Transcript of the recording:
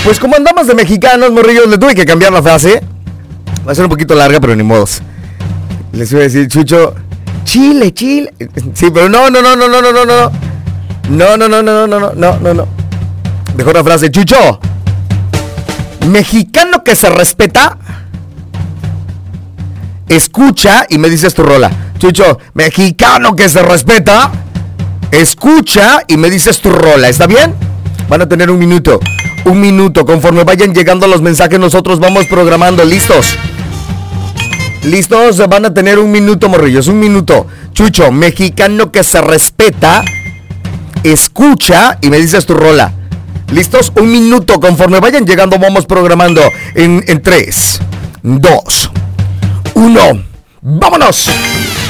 Pues como andamos de mexicanos, morrillos, le tuve que cambiar la frase. Va a ser un poquito larga, pero ni modos. Les iba a decir, Chucho, Chile. Sí, pero no. No. Mejor la frase, Chucho. Mexicano que se respeta, escucha y me dices tu rola. Chucho, mexicano que se respeta, escucha y me dices tu rola. ¿Está bien? Van a tener un minuto. Conforme vayan llegando los mensajes, nosotros vamos programando. ¿Listos? Van a tener un minuto, morrillos. Un minuto. Chucho, mexicano que se respeta, escucha y me dices tu rola. ¿Listos? Un minuto. Conforme vayan llegando, vamos programando. En 3, 2, 1. ¡Vámonos!